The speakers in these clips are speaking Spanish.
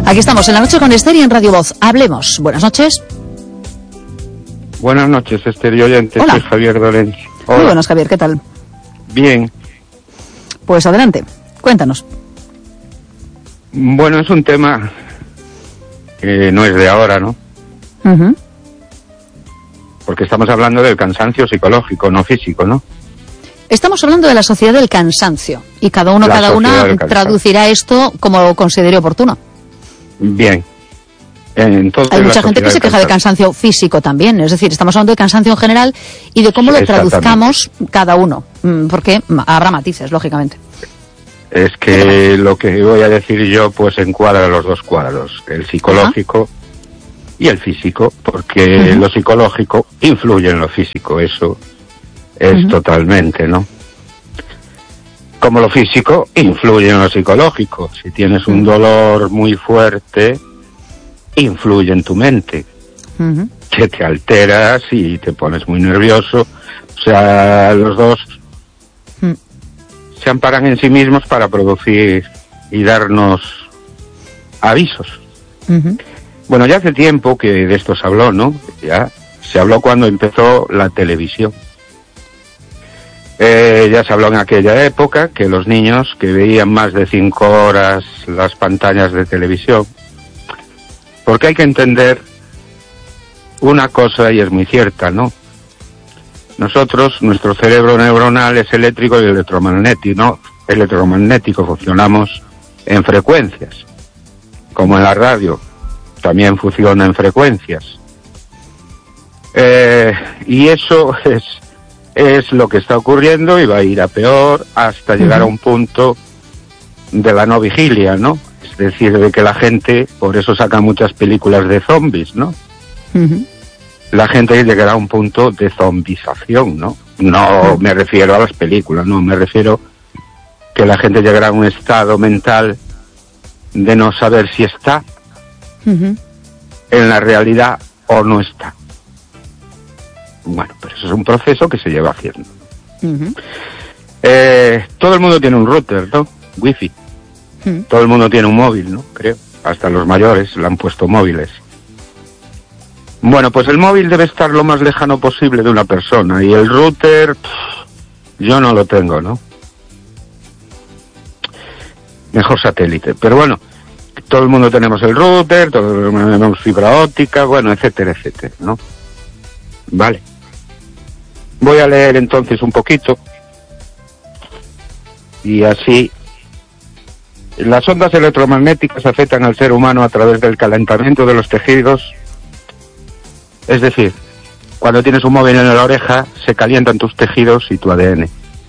Aquí estamos en La Noche con Esther y en Radio Voz. Hablemos. Buenas noches. Buenas noches, Esther y oyentes. Hola. Soy Javier Dolenz. Muy buenas, Javier. ¿Qué tal? Bien. Pues adelante. Cuéntanos. Bueno, es un tema que no es de ahora, ¿no? Uh-huh. Porque estamos hablando del cansancio psicológico, no físico, ¿no? Estamos hablando de la sociedad del cansancio y cada uno, cada una traducirá esto como considere oportuno. Bien. Entonces, hay mucha gente que se queja de cansancio físico también, es decir, estamos hablando de cansancio en general y de cómo lo traduzcamos cada uno, porque habrá matices, lógicamente. Es que lo que voy a decir yo pues encuadra los dos cuadros, el psicológico y el físico, porque lo psicológico influye en lo físico, eso es totalmente, ¿no? Como lo físico influye en lo psicológico. Si tienes un dolor muy fuerte, influye en tu mente, que te alteras y te pones muy nervioso. O sea, los dos se amparan en sí mismos para producir y darnos avisos. Bueno, ya hace tiempo que de esto se habló, ¿no? Ya se habló cuando empezó la televisión. Ya se habló en aquella época que los niños que veían más de 5 horas las pantallas de televisión, porque hay que entender una cosa y es muy cierta, ¿no? Nosotros, nuestro cerebro neuronal es eléctrico y electromagnético, ¿no? Electromagnético, funcionamos en frecuencias, como en la radio, también funciona en frecuencias. Y eso es lo que está ocurriendo y va a ir a peor hasta llegar a un punto de la no vigilia, ¿no? Es decir, de que la gente, por eso saca muchas películas de zombies, ¿no? La gente llegará a un punto de zombización, ¿no? No me refiero a las películas, no, me refiero que la gente llegará a un estado mental de no saber si está en la realidad o no está. Bueno, pero eso es un proceso que se lleva haciendo. Todo el mundo tiene un router, ¿no? Wifi. Todo el mundo tiene un móvil, ¿no? Creo. Hasta los mayores le han puesto móviles. Bueno, pues el móvil debe estar lo más lejano posible de una persona. Y el router, yo no lo tengo, ¿no? Mejor satélite. Pero bueno, todo el mundo tenemos el router, todos el mundo tenemos fibra óptica, bueno, etcétera, etcétera, ¿no? Vale. Voy a leer entonces un poquito. Y así. Las ondas electromagnéticas afectan al ser humano a través del calentamiento de los tejidos. Es decir, cuando tienes un móvil en la oreja, se calientan tus tejidos y tu ADN.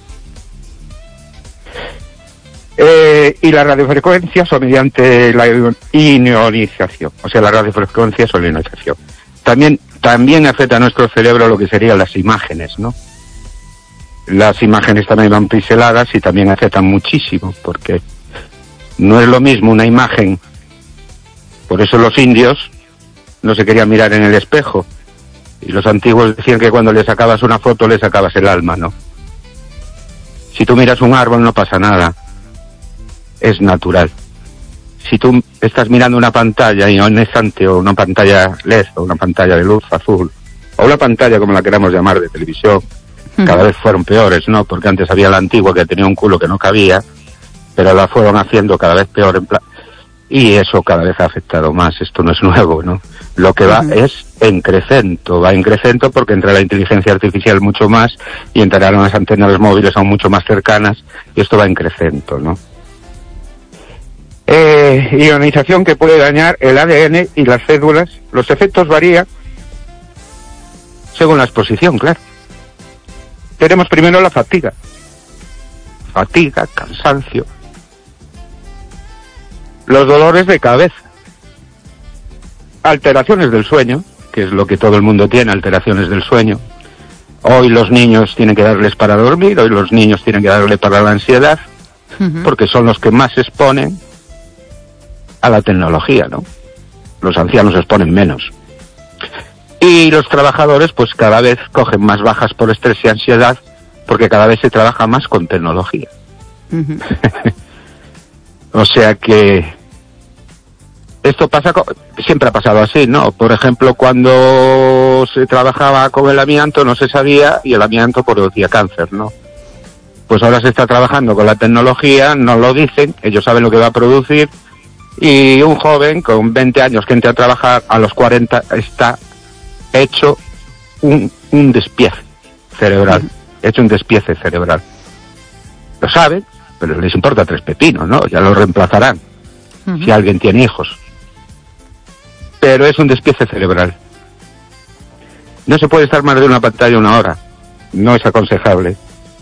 Y las radiofrecuencias o mediante la ionización. O sea, las radiofrecuencias o la ionización. También afecta a nuestro cerebro lo que serían las imágenes, ¿no? Las imágenes también van pixeladas y también afectan muchísimo, porque no es lo mismo una imagen. Por eso los indios no se querían mirar en el espejo. Y los antiguos decían que cuando le sacabas una foto le sacabas el alma, ¿no? Si tú miras un árbol no pasa nada. Es natural. Si tú estás mirando una pantalla ionizante o una pantalla LED o una pantalla de luz azul o una pantalla como la queramos llamar de televisión, cada vez fueron peores, ¿no? Porque antes había la antigua que tenía un culo que no cabía, pero la fueron haciendo cada vez peor y eso cada vez ha afectado más. Esto no es nuevo, ¿no? Lo que va es en crecento, va en crecento porque entra la inteligencia artificial mucho más y entrarán las antenas móviles aún mucho más cercanas y esto va en crecento, ¿no? Ionización que puede dañar el ADN y las células. Los efectos varían según la exposición, claro. Tenemos primero la fatiga, cansancio, los dolores de cabeza, alteraciones del sueño, que es lo que todo el mundo tiene, alteraciones del sueño. Hoy los niños tienen que darles para dormir, hoy los niños tienen que darle para la ansiedad, porque son los que más se exponen a la tecnología, ¿no? Los ancianos se exponen menos. Y los trabajadores pues cada vez cogen más bajas por estrés y ansiedad porque cada vez se trabaja más con tecnología. O sea que Esto siempre ha pasado así, ¿no? Por ejemplo, cuando se trabajaba con el amianto no se sabía y el amianto producía cáncer, ¿no? Pues ahora se está trabajando con la tecnología, no lo dicen, ellos saben lo que va a producir, y un joven con 20 años que entra a trabajar a los 40 está hecho un despiece cerebral, Lo saben, pero les importa 3 pepinos, ¿no? Ya lo reemplazarán, si alguien tiene hijos. Pero es un despiece cerebral. No se puede estar más de una pantalla 1 hora. No es aconsejable.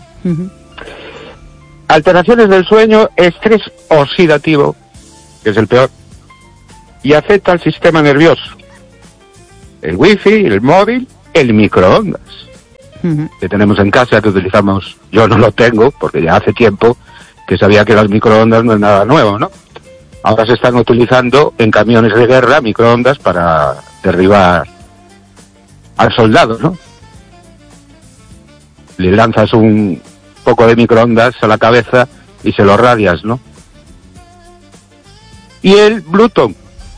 Alteraciones del sueño, estrés oxidativo, que es el peor, y afecta al sistema nervioso. El wifi, el móvil, el microondas, que tenemos en casa, que utilizamos. Yo no lo tengo, porque ya hace tiempo que sabía que las microondas no es nada nuevo, ¿no? Ahora se están utilizando en camiones de guerra microondas para derribar al soldado, ¿no? Le lanzas un poco de microondas a la cabeza y se lo radias, ¿no? Y el Bluetooth.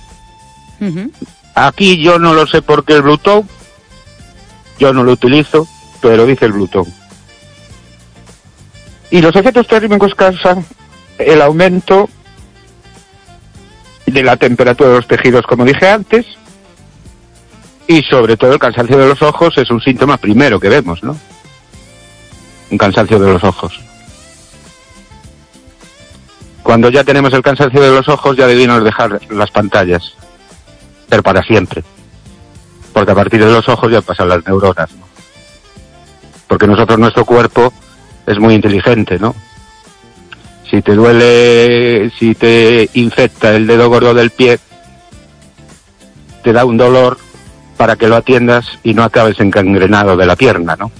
Aquí yo no lo sé por qué el Bluetooth. Yo no lo utilizo, pero dice el Bluetooth. Y los efectos térmicos causan el aumento de la temperatura de los tejidos, como dije antes, y sobre todo el cansancio de los ojos es un síntoma primero que vemos, ¿no? Un cansancio de los ojos. Cuando ya tenemos el cansancio de los ojos, ya debemos dejar las pantallas, pero para siempre, porque a partir de los ojos ya pasan las neuronas, ¿no? Porque nuestro cuerpo es muy inteligente, ¿no? Si te duele, si te infecta el dedo gordo del pie, te da un dolor para que lo atiendas y no acabes encangrenado de la pierna, ¿no?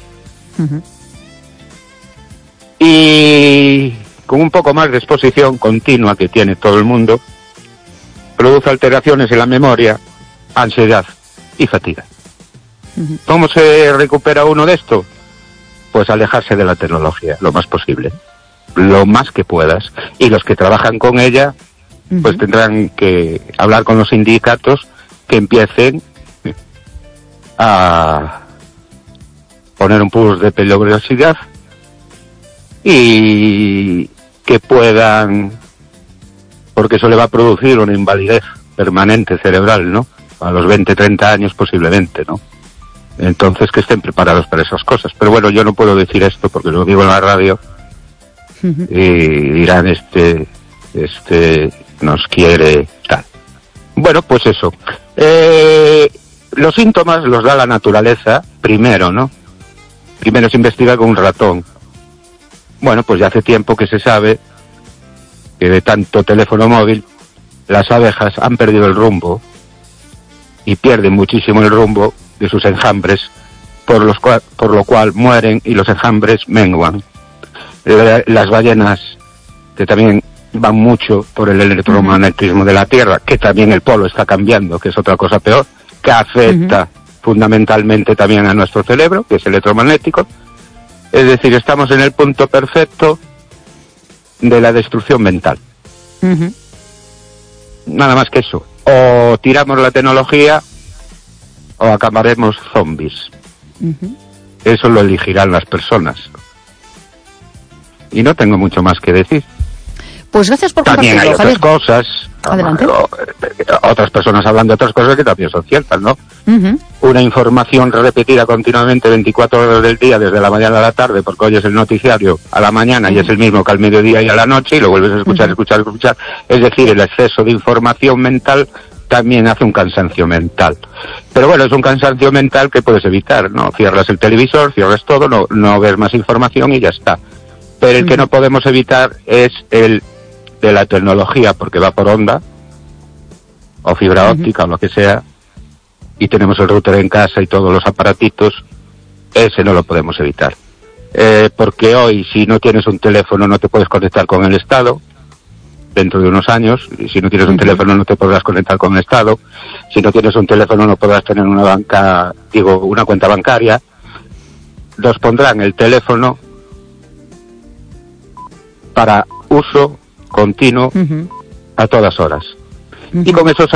Y con un poco más de exposición continua que tiene todo el mundo, produce alteraciones en la memoria, ansiedad y fatiga. ¿Cómo se recupera uno de esto? Pues alejarse de la tecnología lo más posible, lo más que puedas, y los que trabajan con ella pues tendrán que hablar con los sindicatos que empiecen a poner un plus de peligrosidad y que puedan, porque eso le va a producir una invalidez permanente cerebral, ¿no? A los 20, 30 años posiblemente, ¿no? Entonces que estén preparados para esas cosas. Pero bueno, yo no puedo decir esto porque lo digo en la radio y dirán este nos quiere tal. Bueno, pues eso. Los síntomas los da la naturaleza primero, ¿no? Primero se investiga con un ratón. Bueno, pues ya hace tiempo que se sabe que de tanto teléfono móvil las abejas han perdido el rumbo y pierden muchísimo el rumbo de sus enjambres, por lo cual mueren y los enjambres menguan. Las ballenas, que también van mucho por el electromagnetismo de la Tierra, que también el polo está cambiando, que es otra cosa peor, que afecta fundamentalmente también a nuestro cerebro, que es electromagnético. Es decir, estamos en el punto perfecto de la destrucción mental. Nada más que eso. O tiramos la tecnología o acabaremos zombies. Eso lo elegirán las personas. Y no tengo mucho más que decir. Pues gracias por compartirlo. También hay otras cosas. Adelante. Otras personas hablan de otras cosas que también son ciertas, ¿no? Una información repetida continuamente 24 horas del día, desde la mañana a la tarde, porque oyes el noticiario a la mañana y es el mismo que al mediodía y a la noche, y lo vuelves a escuchar, escuchar. Es decir, el exceso de información mental también hace un cansancio mental. Pero bueno, es un cansancio mental que puedes evitar, ¿no? Cierras el televisor, cierras todo, no ves más información y ya está. Pero el que no podemos evitar es el de la tecnología, porque va por onda, o fibra óptica, o lo que sea, y tenemos el router en casa y todos los aparatitos. Ese no lo podemos evitar. Porque hoy, si no tienes un teléfono, no te puedes conectar con el Estado, dentro de unos años, y si no tienes un teléfono no te podrás conectar con el Estado, si no tienes un teléfono no podrás tener una cuenta bancaria. Nos pondrán el teléfono para uso continuo a todas horas. Y con eso